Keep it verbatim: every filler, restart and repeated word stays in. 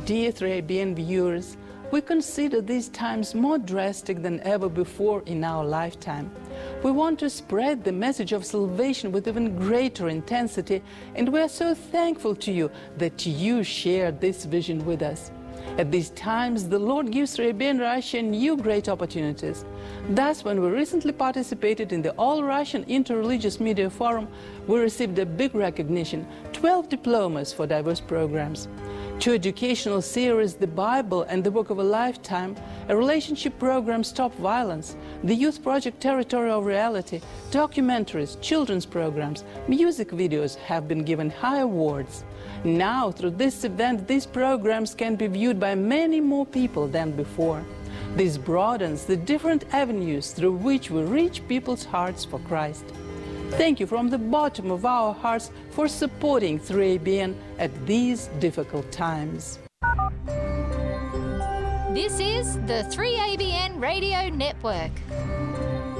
Dear three A B N viewers, we consider these times more drastic than ever before in our lifetime. We want to spread the message of salvation with even greater intensity, and we are so thankful to you that you share this vision with us. At these times, the Lord gives three A B N Russia new great opportunities. Thus, when we recently participated in the All-Russian Interreligious Media Forum, we received a big recognition, twelve diplomas for diverse programs. Two educational series, The Bible and the Book of a Lifetime, a relationship program, Stop Violence, the youth project Territorial Reality, documentaries, children's programs, music videos have been given high awards. Now, through this event, these programs can be viewed by many more people than before. This broadens the different avenues through which we reach people's hearts for Christ. Thank you from the bottom of our hearts for supporting three A B N at these difficult times. This is the three A B N Radio Network.